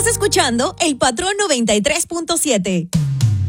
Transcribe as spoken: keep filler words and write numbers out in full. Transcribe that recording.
Estás escuchando El Patrón noventa y tres punto siete.